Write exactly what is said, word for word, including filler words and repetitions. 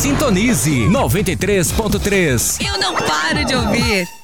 Sintonize noventa e três ponto três. Eu não paro de ouvir.